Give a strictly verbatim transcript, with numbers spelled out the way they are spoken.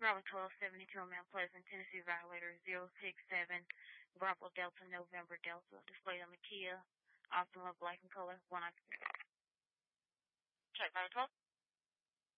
Bravo twelve seventy-two Mount Pleasant, Tennessee, violator zero six seven Bravo Delta November Delta, displayed on the Kia Optima black in color, one occupant. Check nine twelve.